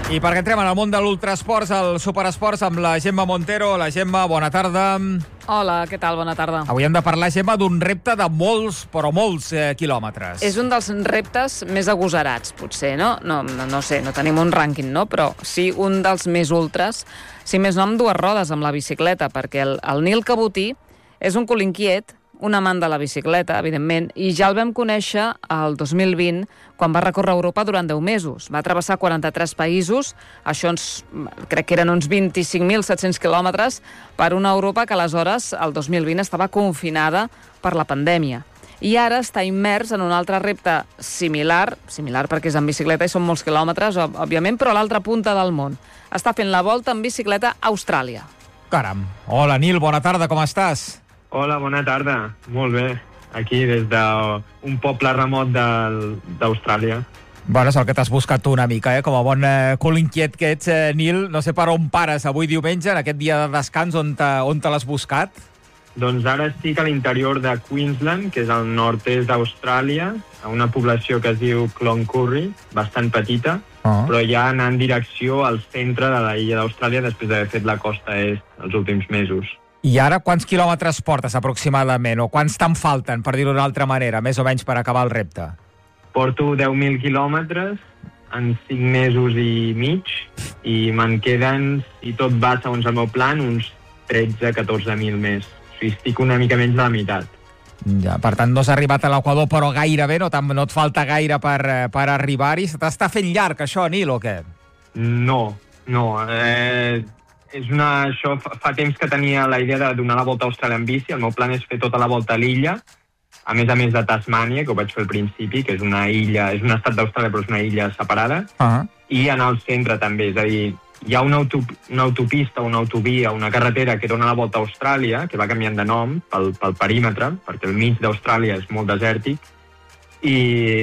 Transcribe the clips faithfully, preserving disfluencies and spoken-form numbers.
I perquè entrem en el món de l'ultrasports, el superesports, amb la Gemma Montero. La Gemma, bona tarda. Hola, què tal? Bona tarda. Avui hem de parlar, Gemma, d'un repte de molts, però molts eh, quilòmetres. És un dels reptes més agosarats, potser, no? No, no? no sé, no tenim un rànquing, no? Però sí un dels més ultres, si més no amb dues rodes, amb la bicicleta, perquè el, el Nil Cabotí és un cul inquiet, un amant de la bicicleta, evidentment, i ja el vam conèixer el dos mil vint, quan va recórrer Europa durant deu mesos. Va travessar quaranta-tres països, això ens, crec que eren uns vint-i-cinc mil set-cents quilòmetres, per una Europa que aleshores, el dos mil vint, estava confinada per la pandèmia. I ara està immers en un altre repte similar, similar perquè és en bicicleta i són molts quilòmetres, òbviament, però a l'altra punta del món. Està fent la volta en bicicleta a Austràlia. Caram. Hola, Nil, bona tarda, com estàs? Hola, bona tarda. Molt bé. Aquí, des d'un poble remot d'Austràlia. Bueno, és el que t'has buscat tu una mica, eh? Com a bon eh, cul inquiet que ets, eh, Nil. No sé per on pares avui diumenge, en aquest dia de descans, on te, on te l'has buscat? Doncs ara estic a l'interior de Queensland, que és al nord-est d'Austràlia, a una població que es diu Cloncurry, bastant petita, oh. però ja anant en direcció al centre de la illa d'Austràlia després d'haver fet la costa est els últims mesos. I ara quants quilòmetres portes aproximadament, o quants te'n falten, per dir-ho d'una altra manera, més o menys per acabar el repte? Porto deu mil quilòmetres en cinc mesos i mig, i me'n queden, si tot va segons el meu plan, uns tretze a catorze mil més. O sigui, estic una mica menys de la meitat. Ja, per tant, no has arribat a l'Equador, però gairebé, no, no et falta gaire per, per arribar-hi. Se t'està fent llarg, això, Nil, o què? No, no. Eh... És una, això fa, fa temps que tenia la idea de donar la volta a Austràlia en bici. El meu plan és fer tota la volta a l'illa, a més a més de Tasmània, que ho vaig fer al principi, que és una illa, és un estat d'Austràlia però és una illa separada, uh-huh. i anar al centre també, és a dir, hi ha una, autop una autopista, una autovia, una carretera que dona la volta a Austràlia, que va canviant de nom pel, pel perímetre, perquè el mig d'Austràlia és molt desèrtic, i...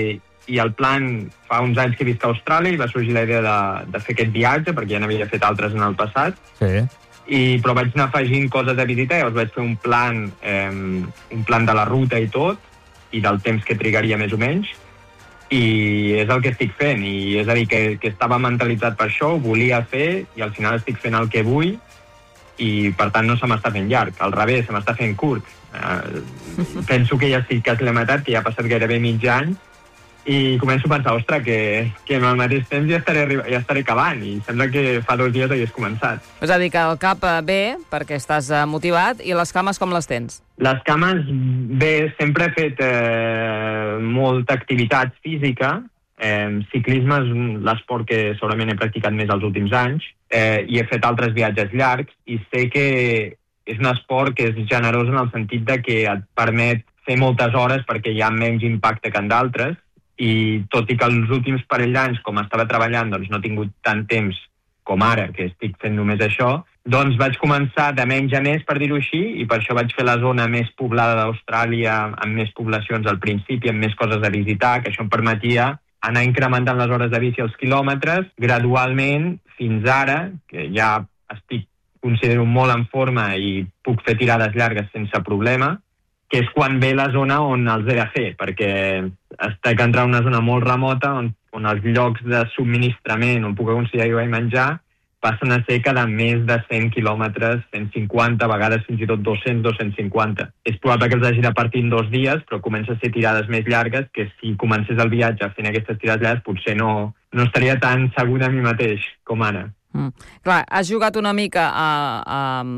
i el plan, fa uns anys que he vist a Austràlia i va sorgir la idea de, de fer aquest viatge, perquè ja n'havia fet altres en el passat, sí. I, però vaig anar afegint coses de visita, llavors vaig fer un plan, eh, un plan de la ruta i tot, i del temps que trigaria més o menys, i és el que estic fent, i és a dir, que, que estava mentalitzat per això, ho volia fer, i al final estic fent el que vull, i per tant no se m'està fent llarg, al revés, se m'està fent curt. Eh, penso que ja estic quasi a la meitat, que ja ha passat gairebé mig any, i començo a pensar, ostres, que, que al mateix temps ja estaré, ja estaré acabant, i sembla que fa dos dies hagués començat. És a dir, que el cap bé, perquè estàs motivat, i les cames com les tens? Les cames bé, sempre he fet eh, molta activitat física, eh, ciclisme és l'esport que segurament he practicat més els últims anys, eh, i he fet altres viatges llargs, i sé que és un esport que és generós en el sentit de que et permet fer moltes hores perquè hi ha menys impacte que en d'altres, i tot i que els últims parell d'anys, com estava treballant, doncs no he tingut tant temps com ara, que estic fent només això, doncs vaig començar de menys a més, per dir-ho així, i per això vaig fer la zona més poblada d'Austràlia, amb més poblacions al principi, amb més coses a visitar, que això em permetia anar incrementant les hores de bici als quilòmetres, gradualment, fins ara, que ja estic, considero molt en forma i puc fer tirades llargues sense problema, que és quan ve la zona on els he de fer, perquè estic entrant en una zona molt remota on, on els llocs de subministrament on puc aconseguir aigua i menjar passen a ser cada més de cent quilòmetres, cent cinquanta, a vegades fins i tot dos-cents, dos-cents cinquanta. És probable que els hagi de partir en dos dies, però comença a ser tirades més llargues, que si comencés el viatge fent aquestes tirades llargues potser no, no estaria tan segur de mi mateix com ara. Mm. Clar, has jugat una mica a, a,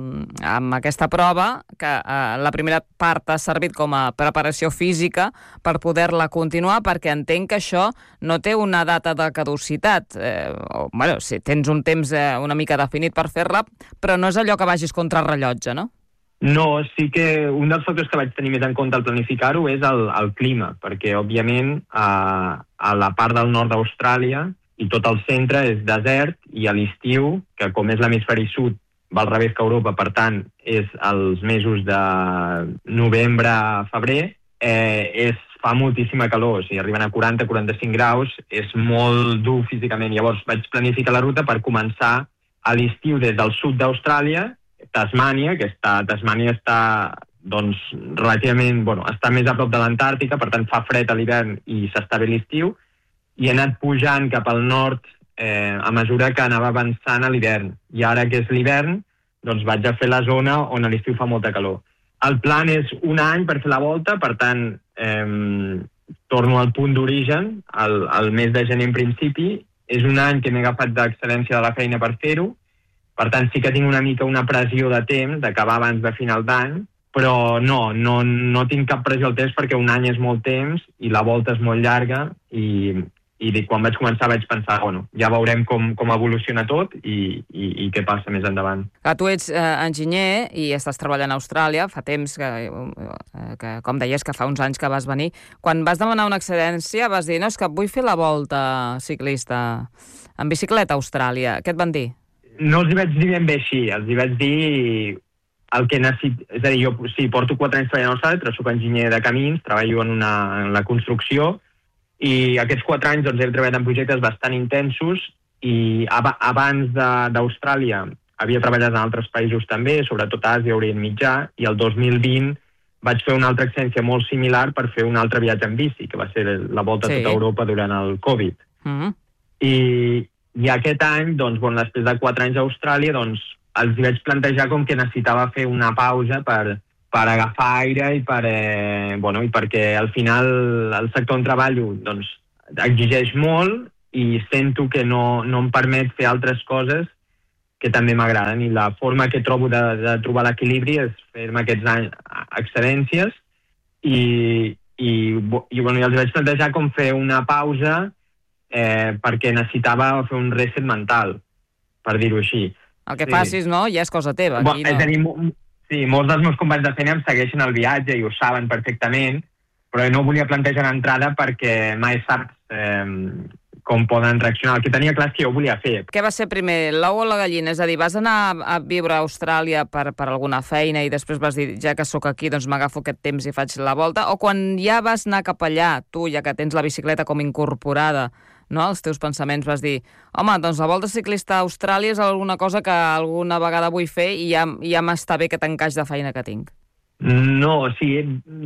amb aquesta prova, que a, la primera part ha servit com a preparació física per poder-la continuar, perquè entenc que això no té una data de caducitat. Eh, o, bueno, sí, tens un temps eh, una mica definit per fer-la, però no és allò que vagis contra el rellotge, no? No, sí que un dels factors que vaig tenir més en compte al planificar-ho és el, el clima, perquè, òbviament, a, a la part del nord d'Austràlia i tot el centre és desert, i a l'estiu, que com és l'hemisferi sud, va al revés que Europa, per tant, és els mesos de novembre a febrer, eh, és, fa moltíssima calor, o sigui, arriben a quaranta a quaranta-cinc graus, és molt dur físicament. Llavors vaig planificar la ruta per començar a l'estiu des del sud d'Austràlia, Tasmània, que està, Tasmània està doncs, relativament, bueno, està més a prop de l'Antàrtica, per tant fa fred a l'hivern i s'està bé l'estiu, i he anat pujant cap al nord eh, a mesura que anava avançant a l'hivern. I ara que és l'hivern, doncs vaig a fer la zona on a l'estiu fa molta calor. El plan és un any per fer la volta, per tant, eh, torno al punt d'origen, al, al mes de gener en principi. És un any que m'he agafat d'excel·lència de la feina per fer-ho, per tant sí que tinc una mica una pressió de temps, d'acabar abans de final d'any, però no, no, no tinc cap pressió al temps perquè un any és molt temps i la volta és molt llarga i, i quan vaig començar vaig pensar, bueno, ja veurem com, com evoluciona tot i, i, i què passa més endavant. Clar, tu ets eh, enginyer i estàs treballant a Austràlia, fa temps que, eh, que, com deies, que fa uns anys que vas venir. Quan vas demanar una excedència vas dir, no, és que vull fer la volta ciclista en bicicleta a Austràlia. Què et van dir? No els hi vaig dir ben bé així, els hi vaig dir el que necessito. És a dir, jo sí, porto quatre anys treballant a Austràlia, però soc enginyer de camins, treballo en, una, en la construcció, i aquests quatre anys doncs, he treballat en projectes bastant intensos i ab abans d'Austràlia havia treballat en altres països també, sobretot a Àsia, Orient Mitjà, i el dos mil vint vaig fer una altra experiència molt similar per fer un altre viatge en bici, que va ser la volta sí. a tota Europa durant el Covid. Mm-hmm. I, I aquest any, doncs, bon, després de quatre anys a Austràlia, doncs, els vaig plantejar com que necessitava fer una pausa per, per agafar aire i, per, eh, bueno, i perquè al final el sector on treballo doncs, exigeix molt i sento que no, no em permet fer altres coses que també m'agraden, i la forma que trobo de, de trobar l'equilibri és fer-me aquests anys excedències i, i, i, bueno, i els vaig plantejar com fer una pausa eh, perquè necessitava fer un reset mental, per dir-ho així. El que sí. facis, no? Ja és cosa teva. Aquí, bueno, no? És a dir, sí, molts dels meus companys de feina em segueixen el viatge i ho saben perfectament, però no ho volia plantejar d'entrada perquè mai saps eh, com poden reaccionar. El que tenia clar és que jo ho volia fer. Què va ser primer, l'ou o la gallina? És a dir, vas anar a viure a Austràlia per, per alguna feina i després vas dir, ja que sóc aquí, doncs m'agafo aquest temps i faig la volta? O quan ja vas anar cap allà, tu, ja que tens la bicicleta com incorporada, no, els teus pensaments, vas dir, home, doncs la volta ciclista a Austràlia és alguna cosa que alguna vegada vull fer i ja, ja m'està bé que t'encaix de feina que tinc? No, o sigui,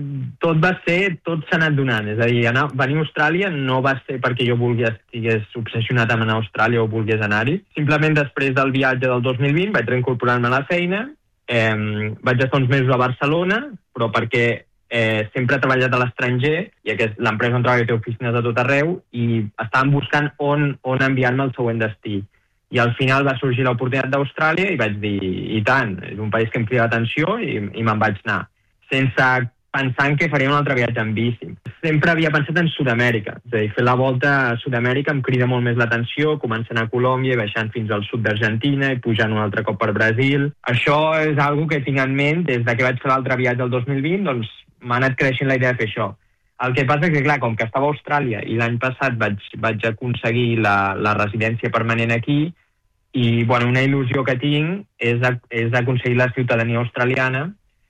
tot va ser, tot s'ha anat donant. És a dir, anar, venir a Austràlia no va ser perquè jo volgués, estigués obsessionat amb anar a Austràlia o volgués anar-hi. Simplement després del viatge del dos mil vint vaig reincorporar-me a la feina, eh, vaig estar uns mesos a Barcelona, però perquè Eh, sempre he treballat a l'estranger i l'empresa on treballo té oficines a tot arreu i estàvem buscant on, on enviar-me al següent destí. I al final va sorgir l'oportunitat d'Austràlia i vaig dir, i tant, és un país que em crida l'atenció i, i me'n vaig anar. Sense pensar que faria un altre viatge en bici. Sempre havia pensat en Sud-amèrica, és a dir, fer la volta a Sud-amèrica em crida molt més l'atenció, començant a Colòmbia i baixant fins al sud d'Argentina i pujant un altre cop per Brasil. Això és algo que tinc en ment des de que vaig fer l'altre viatge el dos mil vint, doncs m'ha anat creixent la idea de fer això. El que passa és que, clar, com que estava a Austràlia i l'any passat vaig, vaig aconseguir la, la residència permanent aquí i, bueno, una il·lusió que tinc és, a, és aconseguir la ciutadania australiana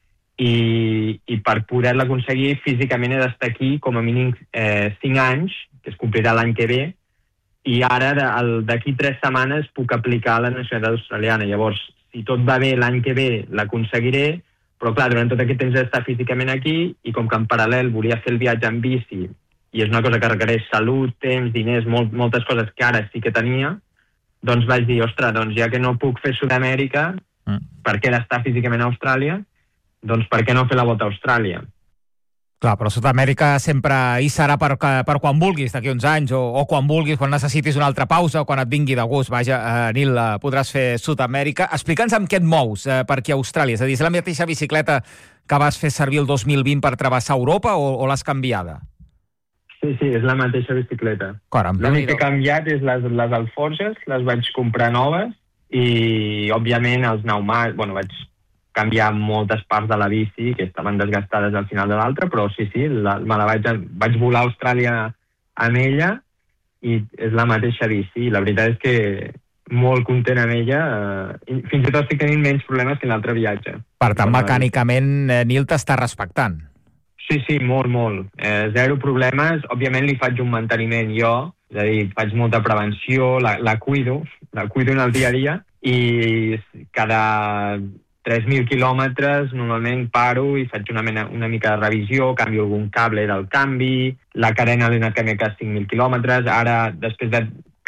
i, i per poder-la aconseguir físicament he d'estar aquí com a mínim eh, cinc anys, que es complirà l'any que ve, i ara d'aquí tres setmanes puc aplicar la nacionalitat australiana. Llavors, si tot va bé l'any que ve l'aconseguiré, però clar, durant tot aquest temps he d'estar físicament aquí i com que en paral·lel volia fer el viatge en bici i és una cosa que requereix salut, temps, diners, molt, moltes coses que ara sí que tenia, doncs vaig dir, ostres, doncs ja que no puc fer Sud-amèrica, mm. perquè he d'estar físicament a Austràlia, doncs per què no fer la volta a Austràlia? Clar, però Sud-amèrica sempre hi serà per, per quan vulguis, d'aquí uns anys, o, o quan vulguis, quan necessitis una altra pausa, o quan et vingui de gust. Vaja, eh, Nil, eh, podràs fer Sud-amèrica. Explica'ns amb què et mous eh, per aquí a Austràlia. És a dir, és la mateixa bicicleta que vas fer servir el dos mil vint per travessar Europa o, o l'has canviada? Sí, sí, és la mateixa bicicleta. Caram. L'únic que he canviat és les, les alforges, les vaig comprar noves i, òbviament, els pneumàtics... Bueno, vaig canviar moltes parts de la bici que estaven desgastades al final de l'altra, però sí, sí, la, me la vaig, vaig volar a Austràlia amb ella i és la mateixa bici. La veritat és que molt content amb ella, eh, fins i tot estic tenint menys problemes que en l'altre viatge. Per tant, mecànicament, eh, Nil t'està respectant. Sí, sí, molt, molt. Eh, zero problemes. Òbviament li faig un manteniment jo, és a dir, faig molta prevenció, la, la cuido, la cuido en el dia a dia i cada tres mil quilòmetres normalment paro i faig una, mena, una mica de revisió, canvio algun cable del canvi, la cadena l'he anat canviant cada cinc mil quilòmetres, ara després de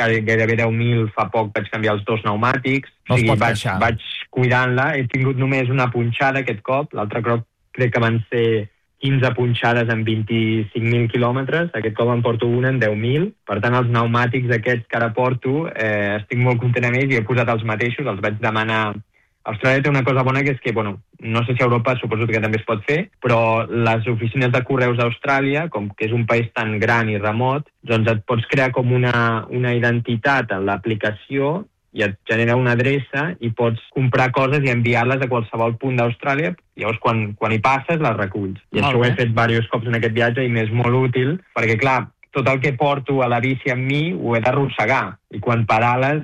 gairebé deu mil, fa poc vaig canviar els dos pneumàtics, no o sigui, vaig, queixar. vaig cuidant-la, he tingut només una punxada aquest cop, l'altre cop crec que van ser quinze punxades en vint-i-cinc mil quilòmetres, aquest cop en porto una en deu mil, per tant els pneumàtics aquests que ara porto eh, estic molt content amb ells i he posat els mateixos, els vaig demanar. Austràlia té una cosa bona que és que, bueno, no sé si a Europa suposo que també es pot fer, però les oficines de correus d'Austràlia, com que és un país tan gran i remot, doncs et pots crear com una, una identitat en l'aplicació i et genera una adreça i pots comprar coses i enviar-les a qualsevol punt d'Austràlia. Llavors, quan, quan hi passes, les reculls. I Molt això ho he bé. fet diversos cops en aquest viatge i m'és molt útil, perquè, clar, tot el que porto a la bici amb mi ho he d'arrossegar. I quan pedales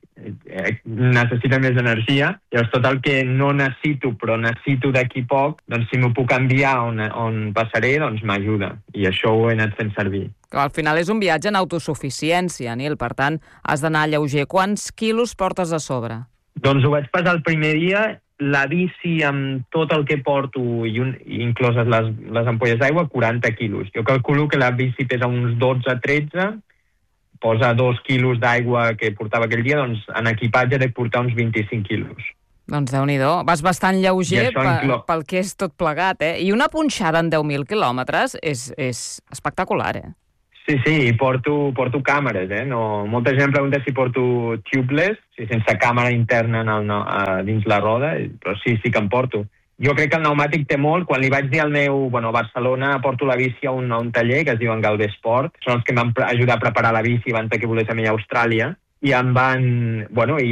necessita més energia. Llavors, tot el que no necessito, però necessito d'aquí poc, doncs si m'ho puc enviar on, on passaré, doncs m'ajuda. I això ho he anat fent servir. Que al final és un viatge en autosuficiència, Nil, per tant, has d'anar lleuger. Quants quilos portes a sobre? Doncs ho vaig passar el primer dia, la bici amb tot el que porto, i un, i incloses les, les ampolles d'aigua, quaranta quilos. Jo calculo que la bici pesa uns dotze a tretze, posa dos quilos d'aigua que portava aquell dia, doncs en equipatge he de portar uns vint-i-cinc quilos. Doncs Déu-n'hi-do, vas bastant lleuger pe, inclou... pel que és tot plegat, eh? I una punxada en deu mil quilòmetres és, és espectacular, eh? Sí, sí, porto, porto càmeres, eh? No, molta gent em pregunta si porto tubeless, si sense càmera interna en el, a, dins la roda, però sí, sí que em porto. Jo crec que el pneumàtic té molt. Quan li vaig dir al meu... Bueno, a Barcelona porto la bici a un, a un taller que es diuen Galvé Sport. Són els que em van ajudar a preparar la bici abans que volés amb ella a Austràlia. I em van... Bueno, i,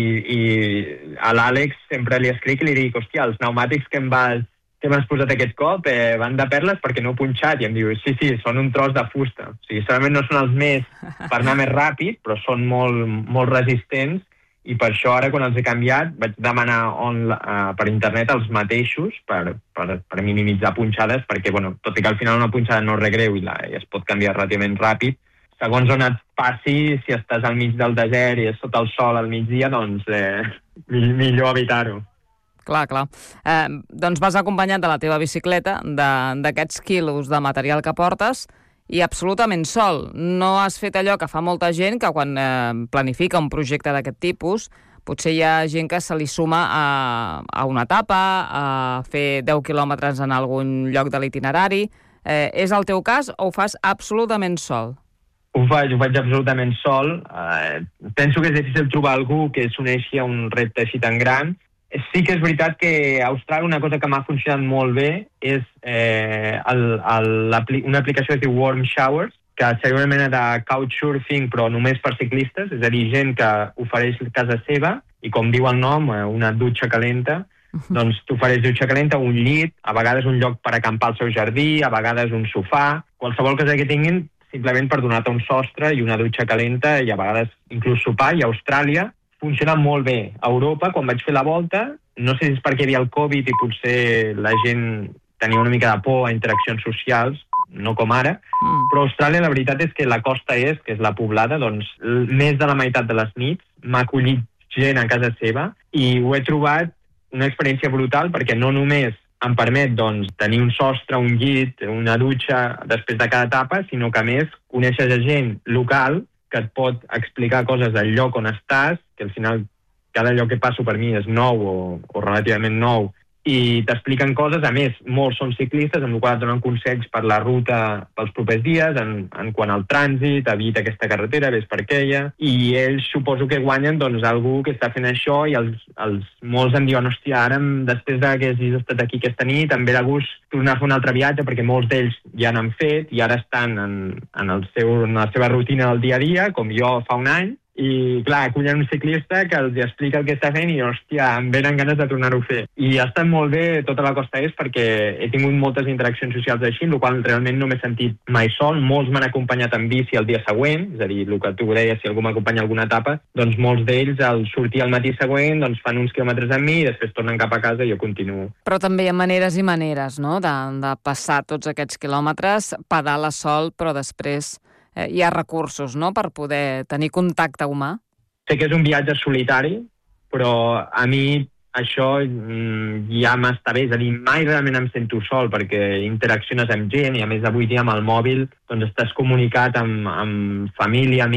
i a l'Àlex sempre li escric i li dic, hòstia, els pneumàtics que em vas que m'has posat aquest cop eh, van de perles perquè no he punxat. I em diu, sí, sí, són un tros de fusta. O sigui, segurament no són els més per anar més ràpid, però són molt, molt resistents. I per això ara, quan els he canviat, vaig demanar on, uh, per internet els mateixos per, per, per minimitzar punxades, perquè, bueno, tot i que al final una punxada no és res greu i, la, i es pot canviar relativament ràpid, segons on et passi, si estàs al mig del desert i és sota el sol al migdia, doncs eh, millor evitar-ho. Clar, clar. Eh, doncs vas acompanyat de la teva bicicleta, d'aquests quilos de material que portes, i absolutament sol. No has fet allò que fa molta gent, que quan eh, planifica un projecte d'aquest tipus, potser hi ha gent que se li suma a, a una etapa, a fer deu quilòmetres en algun lloc de l'itinerari. Eh, és el teu cas o ho fas absolutament sol? Ho faig, ho faig absolutament sol. Eh, penso que és difícil trobar algú que s'uneixi a un repte així tan gran. Sí que és veritat que a Austràlia una cosa que m'ha funcionat molt bé és eh, el, el, una aplicació que es diu Warm Showers, que seria una mena de couchsurfing però només per ciclistes, és a dir, gent que ofereix casa seva i, com diu el nom, una dutxa calenta, doncs t'ofereix dutxa calenta, un llit, a vegades un lloc per acampar al seu jardí, a vegades un sofà, qualsevol cosa que tinguin simplement per donar-te un sostre i una dutxa calenta i a vegades inclús sopar. I a Austràlia funciona molt bé. A Europa, quan vaig fer la volta, no sé si és perquè hi havia el Covid i potser la gent tenia una mica de por a interaccions socials, no com ara, mm. però a Austràlia la veritat és que la costa est, que és la poblada, doncs més de la meitat de les nits m'ha acollit gent a casa seva i ho he trobat una experiència brutal perquè no només em permet doncs, tenir un sostre, un llit, una dutxa després de cada etapa, sinó que a més coneixes a gent local que et pot explicar coses del lloc on estàs, que al final cada lloc que passo per mi és nou o, o relativament nou, i t'expliquen coses. A més, molts són ciclistes, amb la qual cosa et donen consells per la ruta pels propers dies, en, en quant al trànsit, evita aquesta carretera, ves per aquella, i ells suposo que guanyen doncs, algú que està fent això, i els, els molts em diuen, hòstia, ara després de que hagis estat aquí aquesta nit, em ve de gust tornar a fer un altre viatge, perquè molts d'ells ja n'han fet i ara estan en, en, el seu, en la seva rutina del dia a dia, com jo fa un any. I, clar, acullen un ciclista que els explica el que està fent i, hòstia, em venen ganes de tornar-ho a fer. I ha estat molt bé tota la costa est perquè he tingut moltes interaccions socials així, el qual realment no m'he sentit mai sol. Molts m'han acompanyat en bici el dia següent, és a dir, el que tu deies, si algú m'acompanya a alguna etapa, doncs molts d'ells, al sortir al matí següent, doncs fan uns quilòmetres amb mi i després tornen cap a casa i jo continuo. Però també hi ha maneres i maneres, no?, de, de passar tots aquests quilòmetres, pedala sol, però després eh, hi ha recursos, no?, per poder tenir contacte humà. Sé que és un viatge solitari, però a mi això mm, ja m'està bé. És a dir, mai realment em sento sol perquè interacciones amb gent i, a més, avui dia amb el mòbil doncs estàs comunicat amb, amb família, amics,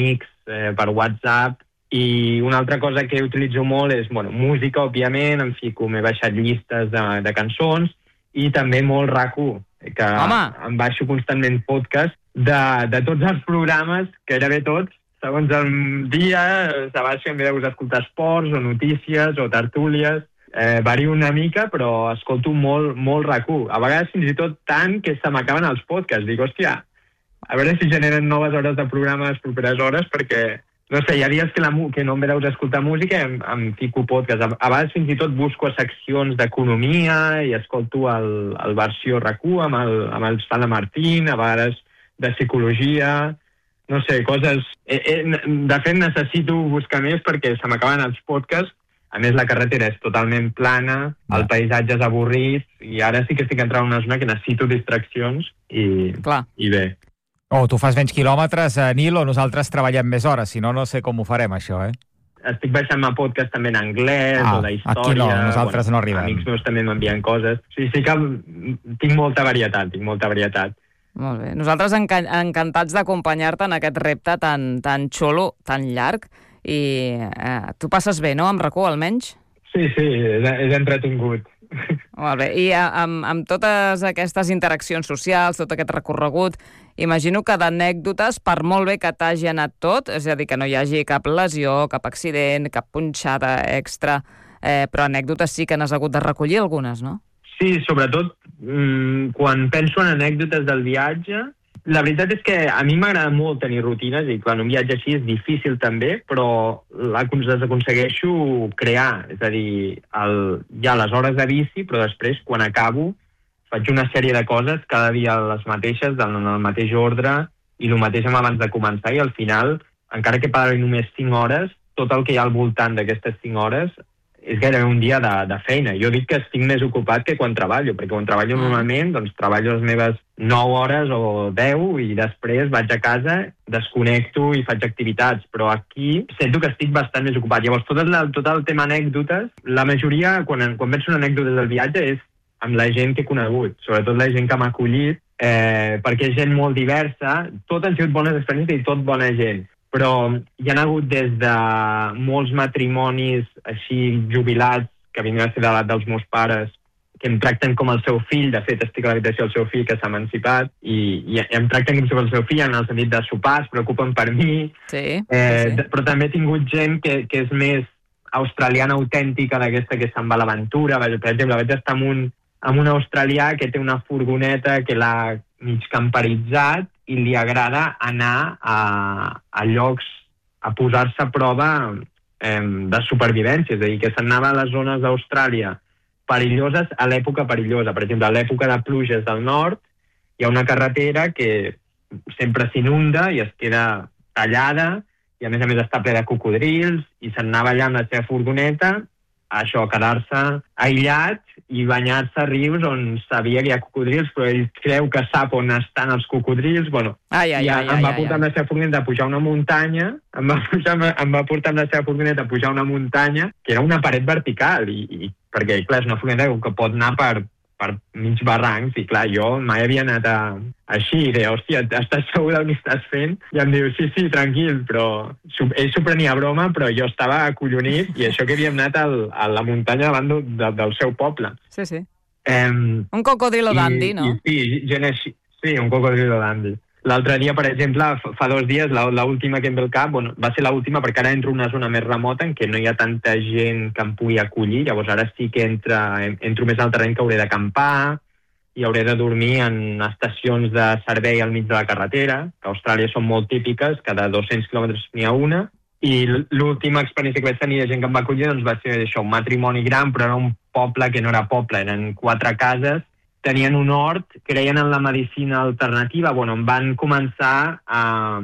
eh, per WhatsApp, i una altra cosa que utilitzo molt és, bueno, música, òbviament, em fico, m'he baixat llistes de, de cançons, i també molt R A C u, que Home. em baixo constantment podcast de, de tots els programes, gairebé tots, segons el dia, se baixa en vez d'escoltar esports o notícies o tertúlies, eh, vario una mica, però escolto molt, molt R A C u. A vegades fins i tot tant que se m'acaben els podcasts. Dic, hòstia, a veure si generen noves hores de programa les properes hores, perquè no sé, hi ha dies que, la, que no em ve d'escoltar música i em, em fico podcast. A, a vegades fins i tot busco seccions d'economia i escolto el, el versió R A C u amb el, amb el Sala Martín, a vegades de psicologia, no sé, coses... Eh, eh, de fet, necessito buscar més perquè se m'acaben els podcasts. A més, la carretera és totalment plana, el paisatge és avorrit, i ara sí que estic entrant en una zona que necessito distraccions i, Clar. i bé. O tu fas menys quilòmetres, eh, Nil, o nosaltres treballem més hores, si no, no sé com ho farem, això, eh? Estic baixant-me podcast també en anglès, ah, o d'història... Aquí no, nosaltres bueno, no arribem. Amics meus també m'envien coses. Sí, sí que tinc molta varietat, tinc molta varietat. Molt bé. Nosaltres enca encantats d'acompanyar-te en aquest repte tan, tan xulo, tan llarg, i eh, tu passes bé, no?, amb R A C u, almenys? Sí, sí, és, és entretingut. Molt bé. I amb, amb totes aquestes interaccions socials, tot aquest recorregut, imagino que d'anècdotes, per molt bé que t'hagi anat tot, és a dir, que no hi hagi cap lesió, cap accident, cap punxada extra, eh, però anècdotes sí que n'has hagut de recollir algunes, no? Sí, sobretot mmm, quan penso en anècdotes del viatge, la veritat és que a mi m'agrada molt tenir rutines, i quan un viatge així és difícil també, però les aconsegueixo crear. És a dir, el, hi ha les hores de bici, però després, quan acabo, faig una sèrie de coses, cada dia les mateixes, en el mateix ordre, i el mateix amb abans de començar, i al final, encara que parli només cinc hores, tot el que hi ha al voltant d'aquestes cinc hores és gairebé un dia de, de feina. Jo dic que estic més ocupat que quan treballo, perquè quan treballo mm. normalment, doncs treballo les meves nou hores o deu i després vaig a casa, desconnecto i faig activitats, però aquí sento que estic bastant més ocupat. Llavors, tot el, tot el tema anècdotes, la majoria, quan, quan penso en anècdotes del viatge, és amb la gent que he conegut, sobretot la gent que m'ha acollit, eh, perquè és gent molt diversa, tot han sigut bones experiències i tot bona gent. Però hi ha hagut des de molts matrimonis així jubilats, que vindran a ser de l'edat dels meus pares, que em tracten com el seu fill. De fet, estic a l'habitació del seu fill, que s'ha emancipat, i, i em tracten com el seu fill en el sentit de sopar, es preocupen per mi. Sí, eh, sí. Però també he tingut gent que, que és més australiana autèntica, d'aquesta que se'n va a l'aventura. Per exemple, vaig estar amb un, amb un australià que té una furgoneta que l'ha mig camperitzat, i li agrada anar a, a llocs, a posar-se a prova eh, de supervivència, és a dir, que s'anava a les zones d'Austràlia perilloses a l'època perillosa. Per exemple, a l'època de pluges del nord hi ha una carretera que sempre s'inunda i es queda tallada, i a més a més està ple de cocodrils, i se'n anava allà amb la seva furgoneta, a això, a quedar-se aïllat i banyar-se a rius on sabia que hi ha cocodrils, però ell creu que sap on estan els cocodrils. Bueno, ai, ai, ai, em va ai, portar ai. amb la seva furgoneta a pujar una muntanya, em va, pujar, em va portar amb la seva furgoneta a pujar una muntanya que era una paret vertical, i, i perquè, clar, és una furgoneta que pot anar per, per mig barrancs, i clar, jo mai havia anat a, així, i deia, hòstia, estàs segur del que estàs fent? I em diu, sí, sí, tranquil, però ell s'ho prenia a broma, però jo estava acollonit, i això que havíem anat al, a la muntanya davant de, de, del seu poble. Sí, sí. Um, un cocodrilo dandy, no? I, sí, gent així, sí, un cocodrilo dandy. L'altre dia, per exemple, fa dos dies, l'última que em ve al cap, bueno, va ser l'última perquè ara entro en una zona més remota en què no hi ha tanta gent que em pugui acollir, llavors ara sí que entra, entro més al terreny que hauré d'acampar i hauré de dormir en estacions de servei al mig de la carretera, que a Austràlia són molt típiques, cada dos-cents quilòmetres n'hi ha una, i l'última experiència que vaig tenir de gent que em va acollir doncs va ser això, un matrimoni gran, però era un poble que no era poble, eren quatre cases, tenien un hort, creien en la medicina alternativa. Bueno, em van començar a,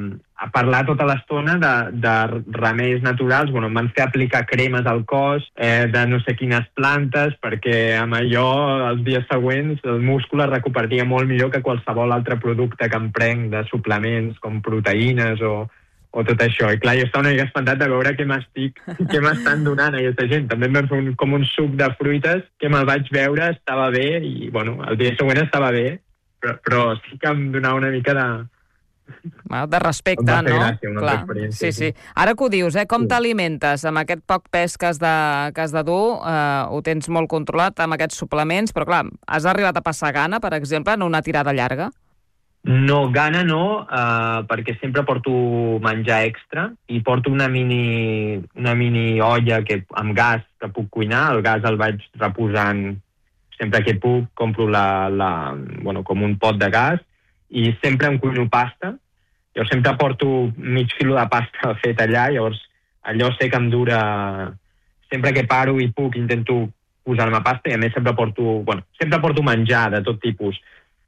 a parlar tota l'estona de, de remeis naturals. Bueno, em van fer aplicar cremes al cos, eh, de no sé quines plantes, perquè amb allò els dies següents el múscul es recuperaria molt millor que qualsevol altre producte que em prenc de suplements com proteïnes o, o tot això. I clar, jo estava una mica espantat de veure què m'estic, què m'estan donant aquesta gent. També em van fer un, com un suc de fruites que me'l vaig veure, estava bé, i bueno, el dia següent estava bé, però, però sí que em donava una mica de, De respecte, Em va fer no? gràcia, una altra Clar, experiència, sí, sí. sí. Ara que ho dius, eh? Com Sí. t'alimentes? Amb aquest poc pes que has de, que has de dur, eh, ho tens molt controlat amb aquests suplements, però clar, has arribat a passar gana, per exemple, en una tirada llarga? No, gana no, uh, perquè sempre porto menjar extra i porto una mini, una mini olla que, amb gas que puc cuinar. El gas el vaig reposant sempre que puc, compro la, la, bueno, com un pot de gas i sempre em cuino pasta. Jo sempre porto mig quilo de pasta fet allà, llavors allò sé que em dura... Sempre que paro i puc intento posar-me pasta i a més sempre porto, bueno, sempre porto menjar de tot tipus.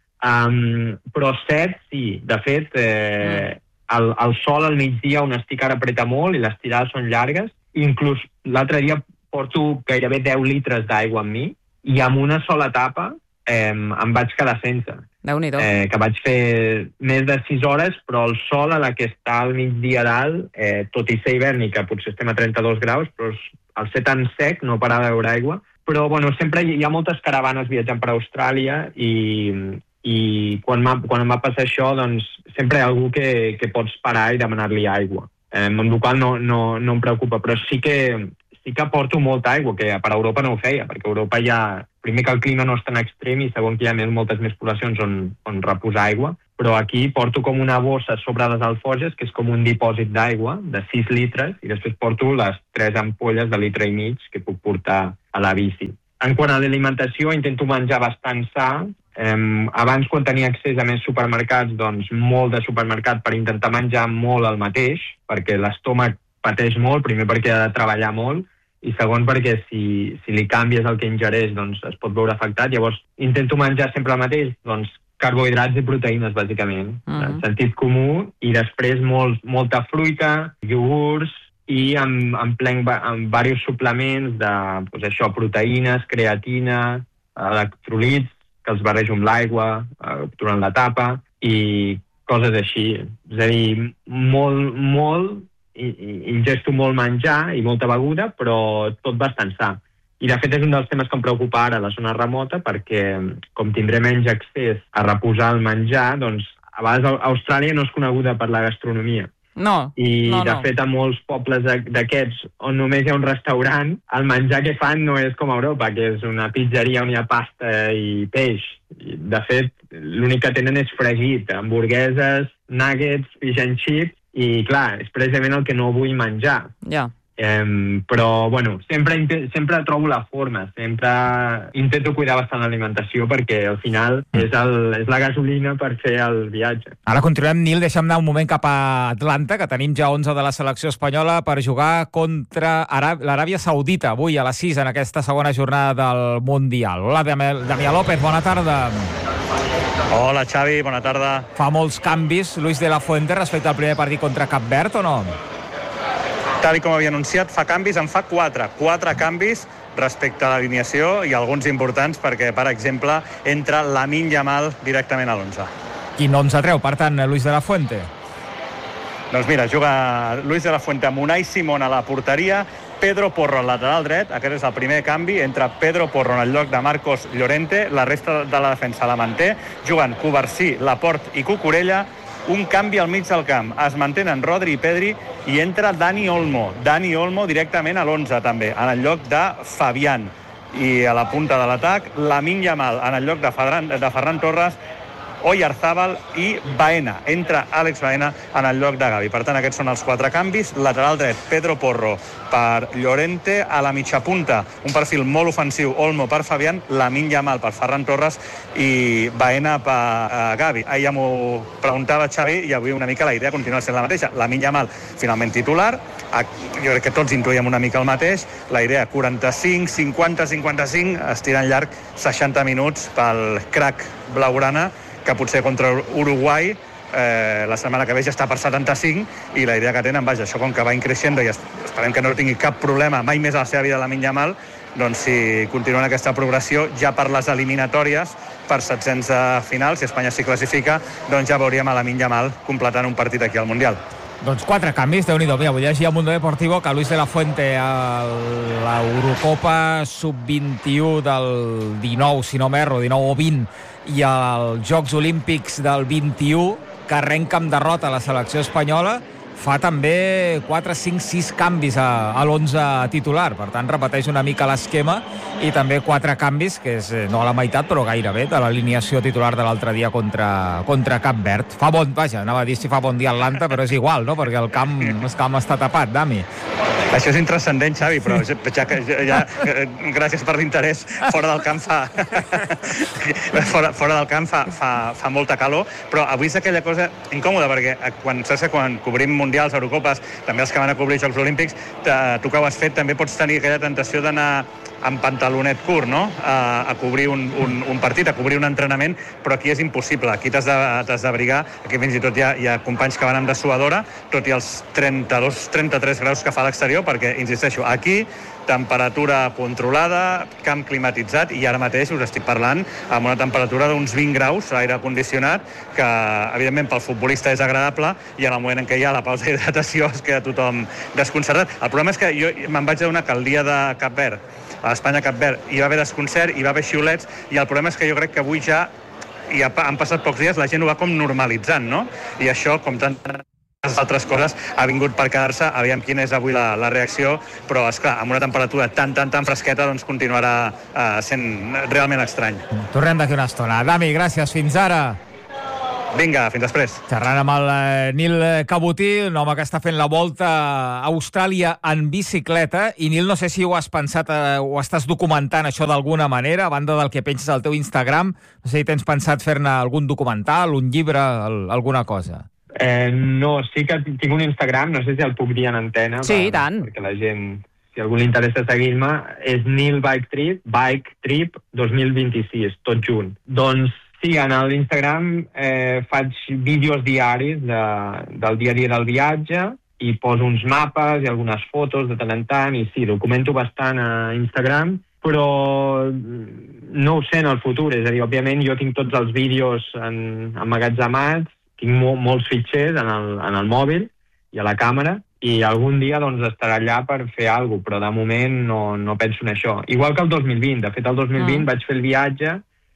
Um, però set, sí. De fet, eh, el, el sol al migdia on estic ara apreta molt i les tirades són llargues. Inclús l'altre dia porto gairebé deu litres d'aigua amb mi i amb una sola tapa eh, em vaig quedar sense. Déu-n'hi-do. Eh, que vaig fer més de sis hores, però el sol a la que està al migdia dalt, eh, tot i ser hivern i que potser estem a trenta-dos graus, però al ser tan sec no parar de beure aigua. Però bueno, sempre hi ha moltes caravanes viatjant per Austràlia i, i quan, quan em va passar això, doncs sempre hi ha algú que, que pots parar i demanar-li aigua. Eh, amb el qual no, no, no em preocupa, però sí que, sí que porto molta aigua, que per Europa no ho feia, perquè a Europa hi ha... Primer que el clima no és tan extrem i segon que hi ha més, moltes més poblacions on, on reposar aigua, però aquí porto com una bossa sobre les alforges, que és com un dipòsit d'aigua de sis litres, i després porto les tres ampolles de litre i mig que puc portar a la bici. En quant a l'alimentació, intento menjar bastant sa. Eh, abans, quan tenia accés a més supermercats, doncs molt de supermercat per intentar menjar molt el mateix, perquè l'estómac pateix molt, primer perquè ha de treballar molt, i segon perquè si, si li canvies el que ingereix doncs es pot veure afectat. Llavors intento menjar sempre el mateix, doncs carbohidrats i proteïnes bàsicament, uh-huh. en sentit comú, i després molt, molta fruita, iogurts i amb, amb, plen, amb diversos suplements de doncs això, proteïnes, creatina, electrolits, que els barrejo amb l'aigua eh, durant l'etapa i coses així. És a dir, molt, molt ingesto molt menjar i molta beguda, però tot bastant sa. I de fet és un dels temes que em preocupa ara a la zona remota, perquè com tindré menys accés a reposar el menjar, doncs a vegades Austràlia no és coneguda per la gastronomia. No, I no, de no. fet a molts pobles d'aquests on només hi ha un restaurant, el menjar que fan no és com a Europa, que és una pizzeria on hi ha pasta i peix. De fet, l'únic que tenen és fregit, hamburgueses, nuggets, fish and chips, i clar, és precisament el que no vull menjar. Ja. Um, però, bueno, sempre, sempre trobo la forma, sempre intento cuidar bastant l'alimentació perquè al final és, el, és la gasolina per fer el viatge. Ara continuem, Nil, deixa'm anar un moment cap a Atlanta, que tenim ja onze de la selecció espanyola per jugar contra l'Aràbia Saudita, avui a les sis en aquesta segona jornada del Mundial. Hola, Damià López, bona tarda. Hola, Xavi, bona tarda. Fa molts canvis, Luis de la Fuente, respecte al primer partit contra Cap Verd, o no? Tal com havia anunciat, fa canvis, en fa quatre. Quatre canvis respecte a l'alineació i alguns importants perquè, per exemple, entra Lamine Yamal directament a l'onze. Quin onze treu, per tant, Luis de la Fuente? Doncs mira, juga Luis de la Fuente amb Unai Simón a la porteria, Pedro Porro al lateral dret, aquest és el primer canvi, entra Pedro Porro en el lloc de Marcos Llorente, la resta de la defensa la manté, juguen Covarsí, Laporte i Cucurella, un canvi al mig del camp, es mantenen Rodri i Pedri i entra Dani Olmo, Dani Olmo directament a l'onze també, en el lloc de Fabián, i a la punta de l'atac, Lamine Yamal en el lloc de Ferran, de Ferran Torres, Oyarzábal i Baena. Entra Àlex Baena en el lloc de Gavi. Per tant, aquests són els quatre canvis. Lateral dret, Pedro Porro per Llorente. A la mitja punta, un perfil molt ofensiu, Olmo per Fabián, Lamine Yamal per Ferran Torres i Baena per uh, Gavi. Ahir ja m'ho preguntava Xavi i avui una mica la idea continua sent la mateixa. Lamine Yamal finalment titular. Jo crec que tots intuïem una mica el mateix. La idea quaranta-cinc, cinquanta, cinquanta-cinc, estirant llarg seixanta minuts pel crack blaugrana, que potser contra Uruguai eh, la setmana que ve ja està per setanta-cinc i la idea que tenen, vaja, això com que va increixent i esperem que no tingui cap problema mai més a la seva vida Lamine Yamal, doncs si continuen aquesta progressió ja per les eliminatòries per setzents de final, si Espanya s'hi classifica, doncs ja veuríem a Lamine Yamal completant un partit aquí al Mundial. Doncs quatre canvis, Déu-n'hi-do. Mira, vull llegir a Mundo Deportivo que Luis de la Fuente a l'Eurocopa sub vint-i-u del dinou, si no m'erro, dinou o vint, i als Jocs Olímpics del vint-i-u que arrenca amb derrota a la selecció espanyola, fa també quatre, cinc, sis canvis a, a l'onze titular. Per tant, repeteix una mica l'esquema i també quatre canvis, que és no a la meitat, però gairebé, de l'alineació titular de l'altre dia contra, contra Cap Verd. Fa bon, vaja, anava a dir si fa bon dia Atlanta, però és igual, no?, perquè el camp, el camp està tapat, Dami. Això és intranscendent, Xavi, però ja, ja, ja gràcies per l'interès, fora del camp fa fora, fora del camp fa, fa, fa molta calor, però avui és aquella cosa incòmoda, perquè quan, saps que quan cobrim mundials, Eurocopes, també els que van a cobrir Jocs Olímpics, tu que ho has fet també pots tenir aquella tentació d'anar amb pantalonet curt, no?, a, a cobrir un, un, un partit, a cobrir un entrenament, però aquí és impossible, aquí t'has d'abrigar, aquí fins i tot hi ha, hi ha companys que van amb dessuadora, tot i els trenta-dos trenta-tres graus que fa a l'exterior, perquè, insisteixo, aquí temperatura controlada, camp climatitzat, i ara mateix us estic parlant amb una temperatura d'uns vint graus, aire condicionat, que evidentment pel futbolista és agradable, i en el moment en què hi ha la pausa d'hidratació es queda tothom desconcertat. El problema és que jo me'n vaig adonar que el dia de Cap Verd, a Espanya-Cap Verd, hi va haver desconcert, hi va haver xiulets, i el problema és que jo crec que avui ja, i han passat pocs dies, la gent ho va com normalitzant, no? I això, com tantes altres coses, ha vingut per quedar-se. Aviam quina és avui la, la reacció, però, esclar, amb una temperatura tan, tan, tan fresqueta, doncs continuarà eh, sent realment estrany. Tornem d'aquí una estona. Dami, gràcies, fins ara. Vinga, fins després. Xerrant amb el eh, Nil Cabotí, un home que està fent la volta a Austràlia en bicicleta. I, Nil, no sé si ho has pensat eh, o estàs documentant això d'alguna manera, a banda del que penses al teu Instagram. No sé si tens pensat fer-ne algun documental, un llibre, el, alguna cosa. Eh, no, sí que tinc un Instagram, no sé si el puc dir en antena. Sí, per, i tant. Perquè la gent, si algú li interessa seguir-me, és Nil Bike Trip, Bike Trip dos mil vint-i-sis, tot junt. Doncs sí, en l'Instagram eh, faig vídeos diaris de, del dia a dia del viatge i poso uns mapes i algunes fotos de tant en tant, i sí, documento bastant a Instagram, però no ho sé en el futur. És a dir, òbviament jo tinc tots els vídeos en, emmagatzemats, tinc mo molts fitxers en el, en el mòbil i a la càmera, i algun dia doncs estarà allà per fer alguna cosa, però de moment no, no penso en això. Igual que el dos mil vint. De fet, el dos mil vint mm. vaig fer el viatge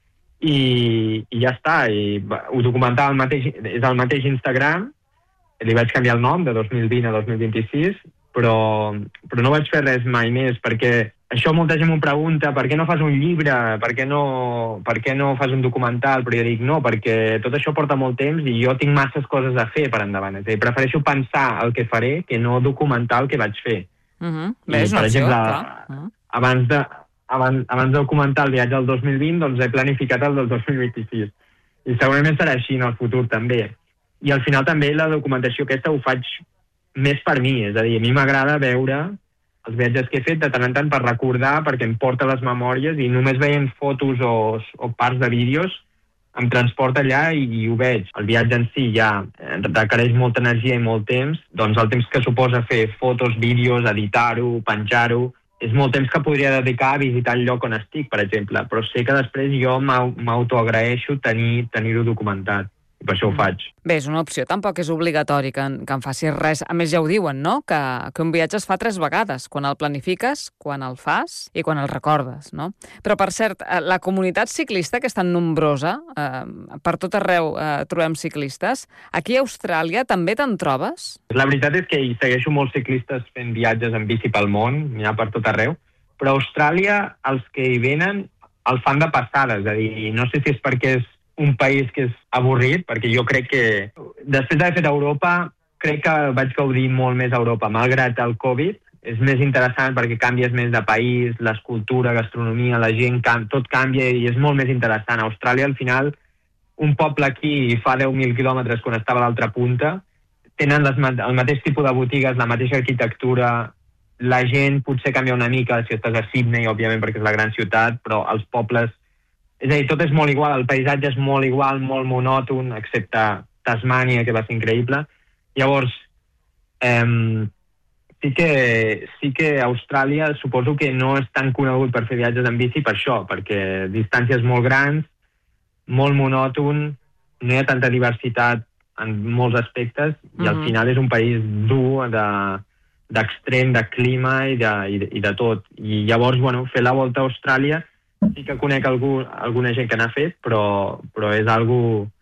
i, i ja està, i ho documentava el mateix, és el mateix Instagram, li vaig canviar el nom de dos mil vint a dos mil vint-i-sis, però, però no vaig fer res mai més, perquè això molta gent m'ho pregunta, per què no fas un llibre, per què no, per què no fas un documental? Però jo dic, no, perquè tot això porta molt temps i jo tinc masses coses a fer per endavant. És a dir, prefereixo pensar el que faré que no documentar el que vaig fer. Uh-huh. I, Bé, és una per opció, exemple, clar. Uh-huh. abans de abans, abans de documentar el viatge del dos mil vint, doncs he planificat el del dos mil vint-i-sis. I segurament serà així en el futur també. I al final també la documentació aquesta ho faig més per mi, és a dir, a mi m'agrada veure els viatges que he fet de tant en tant per recordar, perquè em porta les memòries, i només veient fotos o, o parts de vídeos em transporta allà i, i ho veig. El viatge en si ja requereix molta energia i molt temps, doncs el temps que suposa fer fotos, vídeos, editar-ho, penjar-ho, és molt temps que podria dedicar a visitar el lloc on estic, per exemple, però sé que després jo m'autoagraeixo tenir, tenir-ho documentat. I per això ho faig. Bé, és una opció. Tampoc és obligatori que, que em facis res. A més, ja ho diuen, no?, que, que un viatge es fa tres vegades. Quan el planifiques, quan el fas i quan el recordes, no? Però, per cert, la comunitat ciclista, que és tan nombrosa, eh, per tot arreu eh, trobem ciclistes, aquí a Austràlia també te'n trobes? La veritat és que hi segueixo molts ciclistes fent viatges en bici pel món, n'hi ha per tot arreu, però a Austràlia els que hi venen el fan de passada, és a dir, no sé si és perquè és un país que és avorrit, perquè jo crec que després d'haver fet Europa, crec que vaig gaudir molt més a Europa, malgrat el Covid. És més interessant perquè canvies més de país, l'escultura, gastronomia, la gent, tot canvia i és molt més interessant. A Austràlia, al final, un poble aquí fa deu mil quilòmetres quan estava a l'altra punta, tenen les, el mateix tipus de botigues, la mateixa arquitectura, la gent potser canvia una mica si estàs a Sydney, òbviament, perquè és la gran ciutat, però els pobles... És a dir, tot és molt igual, el paisatge és molt igual, molt monòton, excepte Tasmània, que va ser increïble. Llavors, eh, sí que, sí que Austràlia suposo que no és tan conegut per fer viatges en bici per això, perquè distàncies molt grans, molt monòton, no hi ha tanta diversitat en molts aspectes, i al final és un país dur de, d'extrem, de clima i de, i, de, i de tot. I llavors, bueno, fer la volta a Austràlia sí que conec algú, alguna gent que n'ha fet, però, però és algo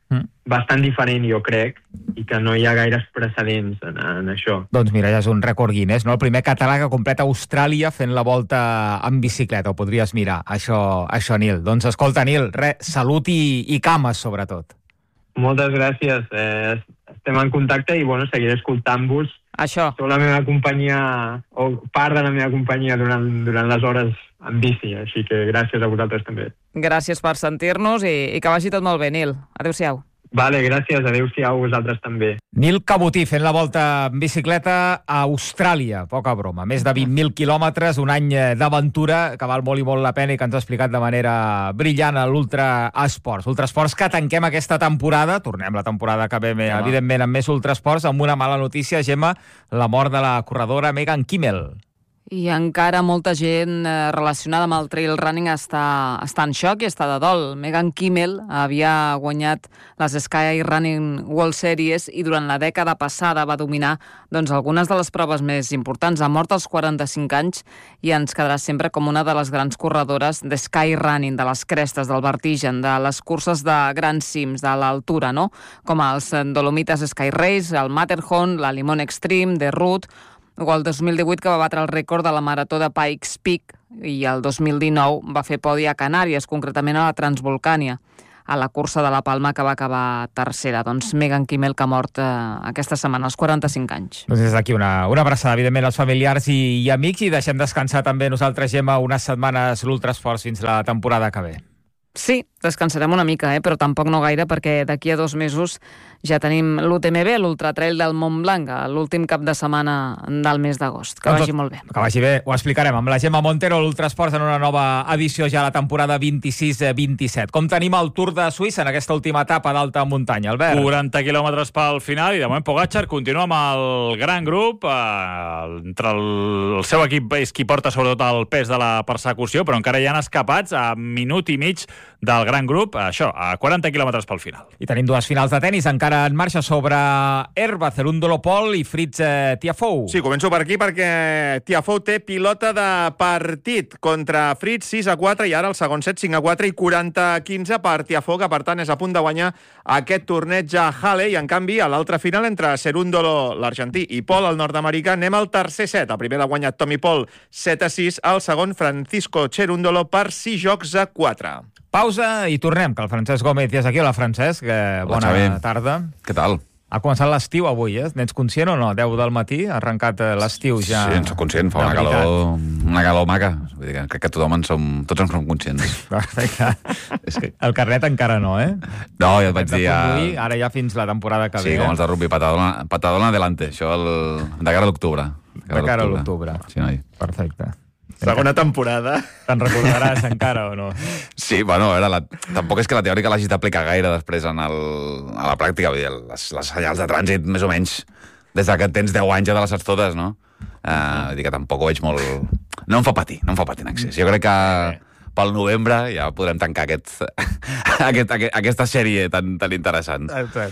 mm. bastant diferent, jo crec, i que no hi ha gaires precedents en, en això. Doncs mira, ja és un rècord Guinness, no? El primer català que completa Austràlia fent la volta en bicicleta, ho podries mirar, això, això Nil. Doncs escolta, Nil, re, salut i, i cames, sobretot. Moltes gràcies. Eh, estem en contacte i, bueno, seguiré escoltant-vos. Això. Sou la meva companyia, o part de la meva companyia durant, durant les hores en bici, així que gràcies a vosaltres també. Gràcies per sentir-nos i, i que vagi tot molt bé, Nil. Adéu-siau. Vale, gràcies. Adéu-siau a vosaltres també. Nil Cabotí fent la volta en bicicleta a Austràlia, poca broma. Més de vint mil quilòmetres, un any d'aventura que val molt i molt la pena i que ens ha explicat de manera brillant a l'Ultra Esports. Ultra Esports que tanquem aquesta temporada, tornem la temporada que ve, Home. evidentment, amb més Ultra Esports, amb una mala notícia, Gemma, la mort de la corredora Megan Kimmel. I encara molta gent eh, relacionada amb el trail running està, està en xoc i està de dol. Megan Kimmel havia guanyat les Sky Running World Series i durant la dècada passada va dominar doncs, algunes de les proves més importants. Ha mort als quaranta-cinc anys i ens quedarà sempre com una de les grans corredores de Sky Running, de les crestes, del vertigen, de les curses de grans cims, de l'altura, no? Com els Dolomites Sky Race, el Matterhorn, la Limón Extreme, The Route, o el dos mil divuit que va batre el rècord de la marató de Pikes Peak i el dos mil dinou va fer podi a Canàries, concretament a la Transvolcània, a la cursa de la Palma que va acabar tercera. Doncs Megan Kimmel que ha mort eh, aquesta setmana als quaranta-cinc anys. Doncs des d'aquí una, una abraçada, evidentment, als familiars i, i amics i deixem descansar també nosaltres, Gemma, unes setmanes l'Ultra Esports fins la temporada que ve. Sí, descansarem una mica, eh? Però tampoc no gaire, perquè d'aquí a dos mesos ja tenim l'U T M B, l'Ultra Trail del Mont Blanc, l'últim cap de setmana del mes d'agost. Que vagi molt bé. Que vagi bé, ho explicarem amb la Gemma Montero, l'Ultra Esports, en una nova edició ja a la temporada vint-i-sis vint-i-set. Com tenim el Tour de Suïssa en aquesta última etapa d'alta muntanya, Albert? quaranta quilòmetres pel final i de moment Pogačar continua amb el gran grup. Eh, entre el, el seu equip és qui porta sobretot el pes de la persecució, però encara hi han escapats a minut i mig del gran grup, això, a quaranta quilòmetres pel final. I tenim dues finals de tennis encara en marxa sobre herba, Cerúndolo Pol i Fritz eh, Tiafoe. Sí, començo per aquí perquè Tiafoe té pilota de partit contra Fritz, sis a quatre, i ara el segon set, cinc a quatre i quaranta a quinze per Tiafoe, que per tant és a punt de guanyar aquest torneig a Halle, i en canvi a l'altra final entre Cerúndolo, l'argentí, i Pol, el nord-americà, anem al tercer set. El primer l'ha guanyat Tommy Paul, set a sis, el segon Francisco Cerúndolo per sis jocs a quatre. Pausa i tornem, que el Francesc Gómez ja és aquí. Hola, Francesc, eh, bona Xavi. tarda. Què tal? Ha començat l'estiu avui, eh? N'ets conscient o no? deu del matí, ha arrencat l'estiu ja... Sí, en soc conscient, fa una calor, una calor maca. Vull dir que crec que tothom en som, tots en som conscients. Perfecte. És que el carnet encara no, eh? No, ja et vaig dir... Conduir, ara ja fins la temporada que sí, ve. Sí, com els de rugby, patadona, patadona adelante, això el, de cara a l'octubre. De cara a l'octubre. Sí, noi. Perfecte. Segona temporada. Te'n recordaràs encara o no? Sí, bueno, a veure, la, tampoc és que la teòrica l'hagis d'aplicar gaire després en el, a la pràctica. Vull dir, les, les senyals de trànsit, més o menys, des que tens deu anys ja te les saps totes, no? Uh, vull dir que tampoc ho veig molt... No em fa patir, no em fa patir en accés. Jo crec que pel novembre ja podrem tancar aquest, aquest, aquest, aquesta sèrie tan, tan interessant.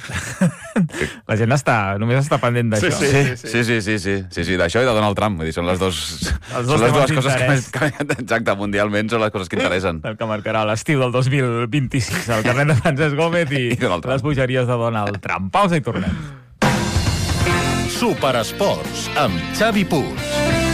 La gent està, només està pendent d'això. Sí, sí, sí. Sí, sí, sí, sí, sí, sí d'això i de Donald Trump. Vull dir, són les, dos, dos són les dues coses que, més, que, exacte, mundialment són les coses que interessen. El que marcarà l'estiu del dos mil vint-i-sis. El carnet de Francesc Gómez i, I les bogeries de Donald Trump. Pausa i tornem. Superesports amb Xavi Puig.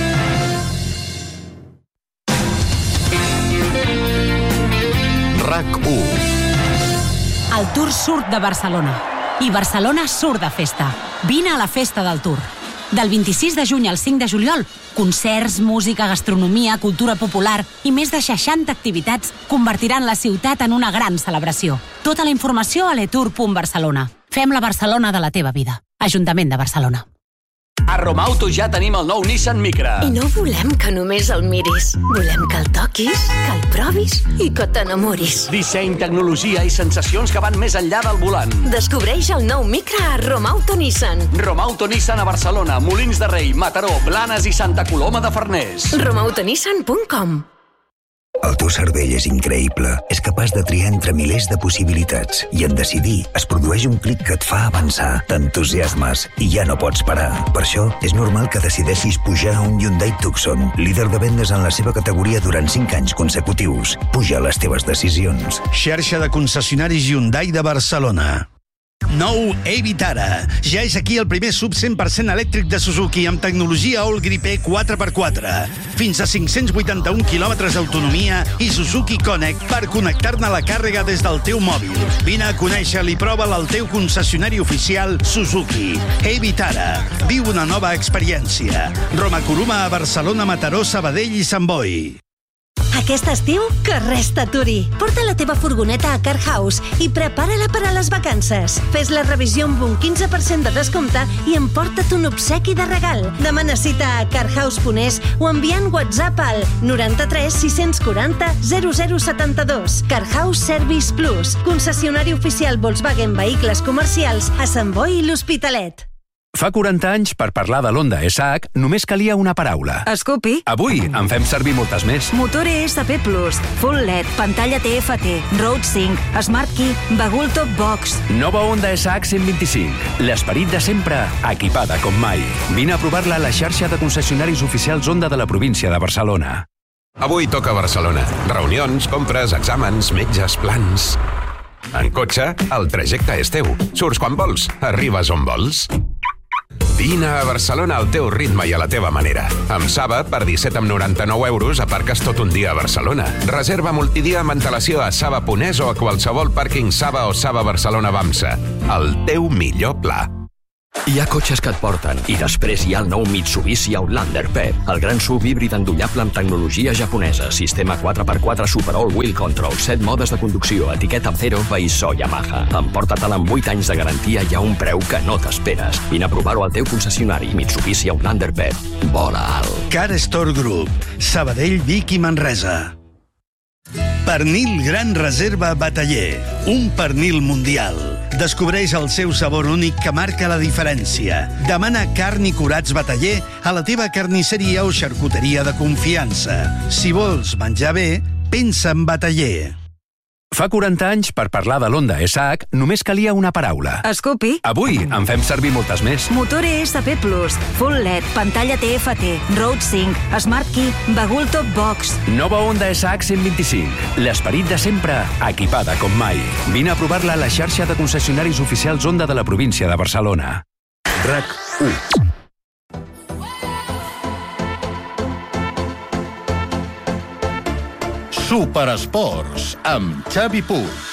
RAC u. El Tour surt de Barcelona i Barcelona surt de festa. Vine a la festa del Tour. Del vint-i-sis de juny al cinc de juliol, concerts, música, gastronomia, cultura popular i més de seixanta activitats convertiran la ciutat en una gran celebració. Tota la informació a letour punt barcelona. Fem la Barcelona de la teva vida. Ajuntament de Barcelona. A Romauto ja tenim el nou Nissan Micra. I no volem que només el miris. Volem que el toquis, que el provis i que t'enamoris. Disseny, tecnologia i sensacions que van més enllà del volant. Descobreix el nou Micra a Romauto Nissan. Romauto Nissan a Barcelona, Molins de Rei, Mataró, Blanes i Santa Coloma de Farners. romauto nissan punt com. El teu cervell és increïble. És capaç de triar entre milers de possibilitats. I en decidir es produeix un clic que et fa avançar. T'entusiasmes i ja no pots parar. Per això, és normal que decideixis pujar a un Hyundai Tucson, líder de vendes en la seva categoria durant cinc anys consecutius. Puja les teves decisions. Xarxa de concessionaris Hyundai de Barcelona. Nou Evitara. Ja és aquí el primer sub cent per cent elèctric de Suzuki amb tecnologia All Grip E quatre per quatre. Fins a cinc-cents vuitanta-un quilòmetres d'autonomia i Suzuki Connect per connectar-ne la càrrega des del teu mòbil. Vine a conèixer-lo i prova-la al teu concessionari oficial Suzuki. Evitara. Viu una nova experiència. Roma Coruma a Barcelona, Mataró, Sabadell i Sant Boi. Aquest estiu, que res t'aturi. Porta la teva furgoneta a Car House i prepara-la per a les vacances. Fes la revisió amb un quinze per cent de descompte i emporta't un obsequi de regal. Demana cita a carhouse punt es o enviant WhatsApp al noranta-tres sis-cents quaranta zero zero setanta-dos. Car House Service Plus, concessionari oficial Volkswagen Vehicles Comercials a Sant Boi i l'Hospitalet. Fa quaranta anys, per parlar de l'Honda S H, només calia una paraula. Scoopy. Avui en fem servir moltes més. Motor E S P Plus, Full L E D, pantalla T F T, Road Sync, Smart Key, bagul Top Box. Nova Honda S H cent vint-i-cinc. L'esperit de sempre, equipada com mai. Vine a provar-la a la xarxa de concessionaris oficials Honda de la província de Barcelona. Avui toca Barcelona. Reunions, compres, exàmens, metges, plans... En cotxe, el trajecte és teu. Surts quan vols, arribes on vols. Vine a Barcelona al teu ritme i a la teva manera. Amb Saba, per disset coma noranta-nou euros, aparques tot un dia a Barcelona. Reserva multidia amb antelació a saba punt es o a qualsevol pàrquing Saba o Saba Barcelona Bamsa. El teu millor pla. Hi ha cotxes que et porten, i després hi ha el nou Mitsubishi Outlander P E P, el gran S U V híbrid endollable amb tecnologia japonesa, sistema quatre per quatre Super All Wheel Control, set modes de conducció, etiqueta Zero, veïssó Yamaha. Emporta-te'l amb vuit anys de garantia i a un preu que no t'esperes. Vine a provar-ho al teu concessionari Mitsubishi Outlander P E P. Vola alt. Car Store Group, Sabadell, Vic i Manresa. Pernil Gran Reserva Bataller, un pernil mundial. Descobreix el seu sabor únic que marca la diferència. Demana carn i curats Bataller a la teva carnisseria o xarcuteria de confiança. Si vols menjar bé, pensa en Bataller. Fa quaranta anys, per parlar de l'Honda S H, només calia una paraula. Scoopy. Avui en fem servir moltes més. Motor E S P Plus, Full L E D, pantalla T F T, Road Sync, Smart Key, bagul Top Box. Nova Honda S H cent vint-i-cinc. L'esperit de sempre, equipada com mai. Vine a provar-la a la xarxa de concessionaris oficials Honda de la província de Barcelona. RAC u. Superesports amb Xavi Puig.